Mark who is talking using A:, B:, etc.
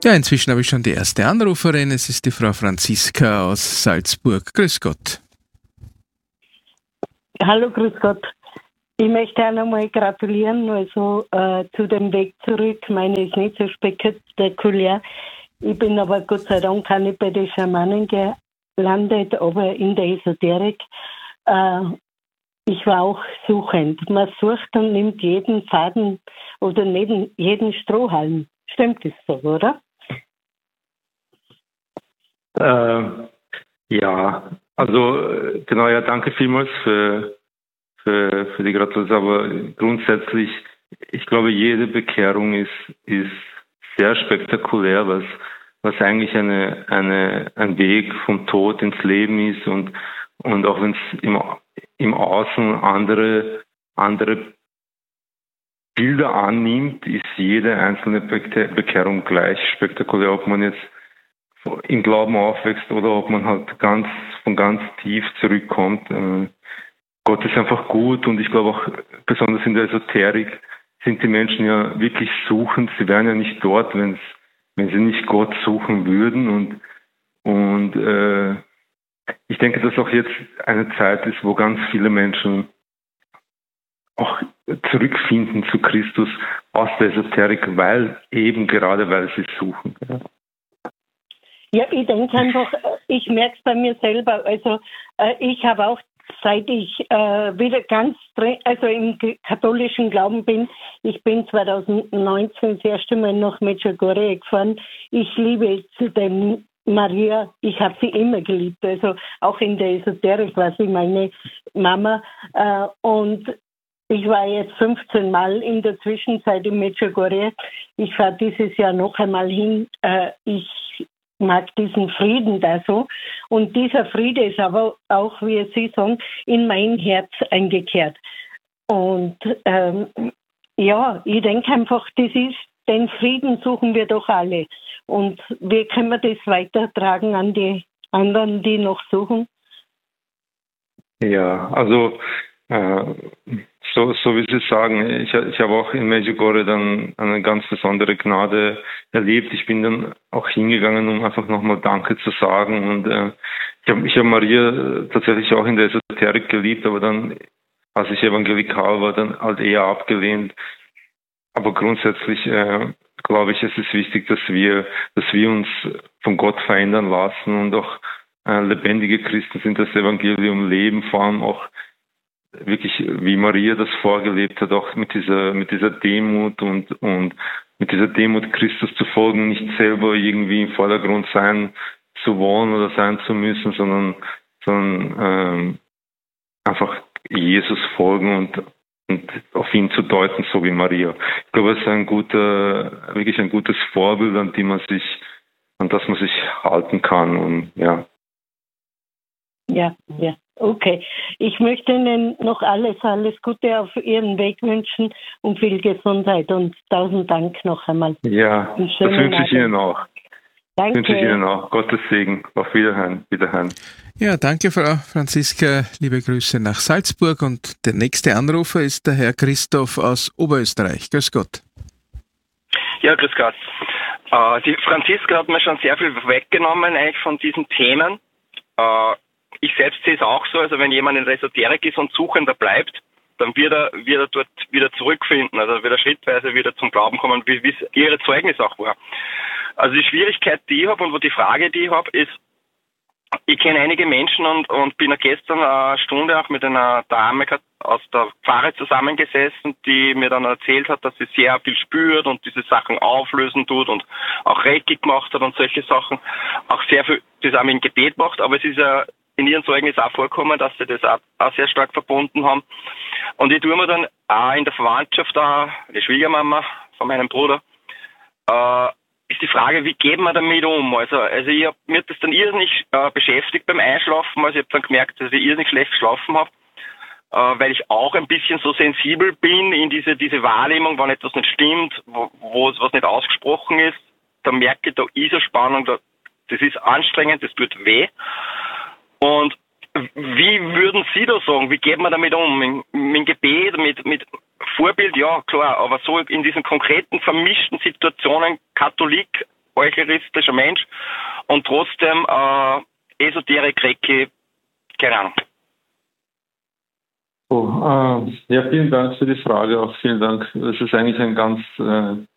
A: Ja, inzwischen habe ich schon die erste Anruferin. Es ist die Frau Franziska aus Salzburg. Grüß Gott.
B: Hallo, grüß Gott. Ich möchte auch nochmal gratulieren, zu dem Weg zurück. Meine ist nicht so spektakulär. Ich bin aber Gott sei Dank auch nicht bei den Schamanen gelandet, aber in der Esoterik. Ich war auch suchend. Man sucht und nimmt jeden Faden oder neben jeden Strohhalm. Stimmt das so, oder?
C: Ja, also genau, ja, danke vielmals für die Gratulation. Aber grundsätzlich, ich glaube, jede Bekehrung ist sehr spektakulär, was eigentlich ein Weg vom Tod ins Leben ist und auch wenn es im Außen andere Bilder annimmt, ist jede einzelne Bekehrung gleich spektakulär, ob man jetzt im Glauben aufwächst oder ob man halt von ganz tief zurückkommt. Gott ist einfach gut und ich glaube auch besonders in der Esoterik sind die Menschen ja wirklich suchend. Sie wären ja nicht dort, wenn sie nicht Gott suchen würden und ich denke, dass auch jetzt eine Zeit ist, wo ganz viele Menschen auch zurückfinden zu Christus aus der Esoterik, weil sie suchen. Ja.
B: Ja, ich denke einfach, ich merke es bei mir selber. Also ich habe auch, seit ich wieder ganz im katholischen Glauben bin, ich bin 2019 das erste Mal nach Medjugorje gefahren. Ich liebe zu dem Maria, ich habe sie immer geliebt. Also auch in der Esoterik war sie meine Mama. Und ich war jetzt 15 Mal in der Zwischenzeit in Medjugorje. Ich fahre dieses Jahr noch einmal hin. Ich mag diesen Frieden da so. Und dieser Friede ist aber auch, wie Sie sagen, in mein Herz eingekehrt. Und ich denke einfach, den Frieden suchen wir doch alle. Und wie können wir das weitertragen an die anderen, die noch suchen?
C: Ja, also so wie Sie sagen, ich habe auch in Medjugorje dann eine ganz besondere Gnade erlebt. Ich bin dann auch hingegangen, um einfach nochmal Danke zu sagen. Und ich habe Maria tatsächlich auch in der Esoterik geliebt, aber dann, als ich evangelikal war, dann halt eher abgelehnt. Aber grundsätzlich glaube ich, es ist wichtig, dass wir uns von Gott verändern lassen und auch lebendige Christen sind, das Evangelium leben, vor allem auch wirklich, wie Maria das vorgelebt hat, auch mit dieser Demut und mit dieser Demut Christus zu folgen, nicht selber irgendwie im Vordergrund sein zu wollen oder sein zu müssen, sondern einfach Jesus folgen und auf ihn zu deuten, so wie Maria. Ich glaube, es ist wirklich ein gutes Vorbild, an das man sich halten kann und ja.
B: Ja, okay. Ich möchte Ihnen noch alles Gute auf Ihren Weg wünschen und viel Gesundheit und 1000 Dank noch einmal.
C: Ja, das wünsche ich Ihnen auch.
B: Danke.
C: Wünsche ich Ihnen auch. Gottes Segen. Auf Wiederhören.
A: Ja, danke, Frau Franziska. Liebe Grüße nach Salzburg. Und der nächste Anrufer ist der Herr Christoph aus Oberösterreich. Grüß Gott.
D: Ja, grüß Gott. Die Franziska hat mir schon sehr viel weggenommen eigentlich von diesen Themen. Ich selbst sehe es auch so, also wenn jemand in der Esoterik ist und Suchender bleibt, dann wird er dort wieder zurückfinden, also wird er schrittweise wieder zum Glauben kommen, wie es ihre Zeugnis auch war. Also die Schwierigkeit, die ich habe und die Frage, die ich habe, ist, ich kenne einige Menschen und bin gestern eine Stunde auch mit einer Dame aus der Pfarre zusammengesessen, die mir dann erzählt hat, dass sie sehr viel spürt und diese Sachen auflösen tut und auch Reiki gemacht hat und solche Sachen, auch sehr viel zusammen im Gebet macht, aber es ist ja in ihren Zeugnis auch vorkommen, dass sie das auch sehr stark verbunden haben. Und ich tue mir dann auch in der Verwandtschaft, die Schwiegermama von meinem Bruder, ist die Frage, wie geht man damit um? Also mir hat das dann irrsinnig beschäftigt beim Einschlafen. Also ich habe dann gemerkt, dass ich irrsinnig schlecht geschlafen habe, weil ich auch ein bisschen so sensibel bin in diese Wahrnehmung, wenn etwas nicht stimmt, was nicht ausgesprochen ist. Da merke ich, da ist eine Spannung, das ist anstrengend, das tut weh. Und wie würden Sie da sagen, wie geht man damit um? Mit Gebet, mit Vorbild, ja klar, aber so in diesen konkreten vermischten Situationen, Katholik, heuchleristischer Mensch und trotzdem Esoterik, Reiki, keine Ahnung.
C: Ja, vielen Dank für die Frage, auch vielen Dank. Das ist eigentlich ein ganz